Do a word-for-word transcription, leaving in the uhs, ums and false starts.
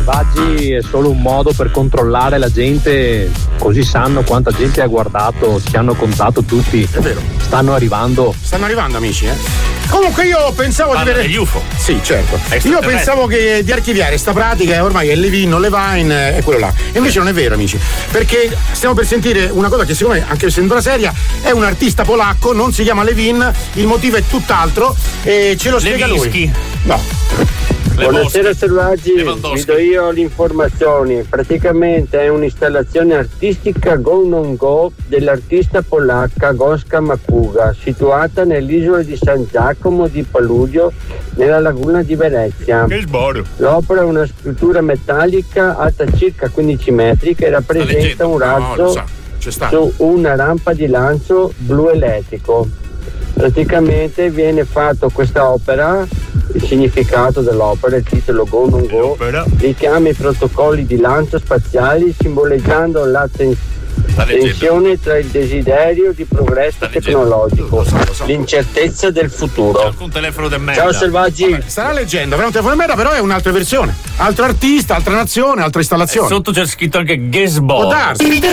Selvaggi è solo un modo per controllare la gente, così sanno quanta gente ha guardato, ci hanno contato tutti. È vero. Stanno arrivando. Stanno arrivando, amici, eh. Comunque io pensavo Parla di vedere. degli U F O. Sì, certo. Io pensavo che di archiviare sta pratica, ormai è Levin, non Levine, è quello là. E invece non è vero, amici. Perché stiamo per sentire una cosa che secondo me, anche essendo una seria, è un artista polacco, non si chiama Levin, il motivo è tutt'altro e ce lo spiega Lewinsky. lui. No. Buonasera Selvaggi, vi do io le informazioni. Praticamente è un'installazione artistica go non go dell'artista polacca Goska Makuga, situata nell'isola di San Giacomo di Palugio, nella laguna di Venezia. Che sbaglio. L'opera è una scultura metallica alta circa quindici metri che rappresenta un razzo No, C'è su una rampa di lancio blu elettrico. Praticamente viene fatto questa opera, il significato dell'opera, il titolo Go Non Go, richiama i protocolli di lancio spaziali simboleggiando la ten- tensione tra il desiderio di progresso tecnologico, lo so, lo so. l'incertezza del futuro. Alcun telefono del merda. Ciao Selvaggi. Vabbè, starà leggendo, avrà un telefono di merda, però è un'altra versione. Altro artista, altra nazione, altra installazione. Sotto c'è scritto anche Gesbo. Può darsi.